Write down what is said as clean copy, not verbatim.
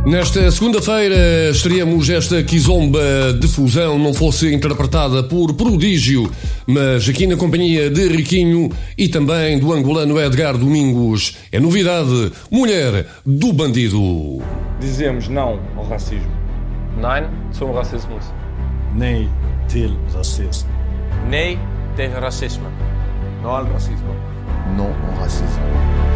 Nesta segunda-feira estreamos esta Kizomba de fusão, não fosse interpretada por Prodígio, mas aqui na companhia de Riquinho e também do angolano Edgar Domingos. É novidade, Mulher do Bandido. Dizemos não ao racismo. Nein zum Rassismus. Nee til racisme. Nee tegen racisme. No al racismo. Non au racisme.